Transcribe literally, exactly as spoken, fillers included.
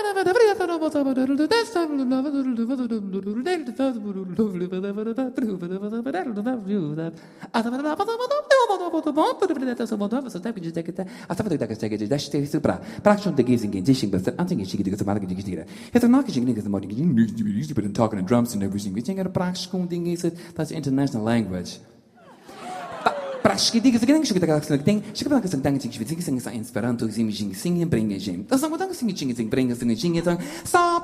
talking and drums and everything. We think a practical thing is that's international language. Prashki diga segala ngishu kita kalak ding shikapa ka sangtang ching shvi sing sa Esperanto sing jing sing bring jing ta sang dang sing jing sing bring sing jing ta sa